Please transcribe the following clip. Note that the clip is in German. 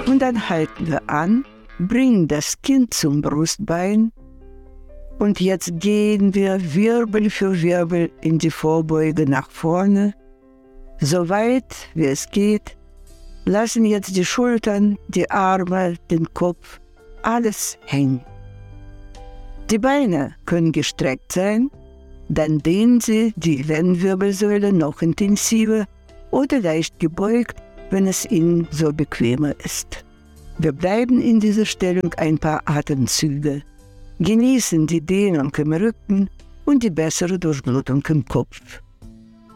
Und dann halten wir an, bringen das Kinn zum Brustbein und jetzt gehen wir Wirbel für Wirbel in die Vorbeuge nach vorne, so weit wie es geht, lassen jetzt die Schultern, die Arme, den Kopf, alles hängen. Die Beine können gestreckt sein, dann dehnen Sie die Lendenwirbelsäule noch intensiver oder leicht gebeugt, wenn es Ihnen so bequemer ist. Wir bleiben in dieser Stellung ein paar Atemzüge, genießen die Dehnung im Rücken und die bessere Durchblutung im Kopf.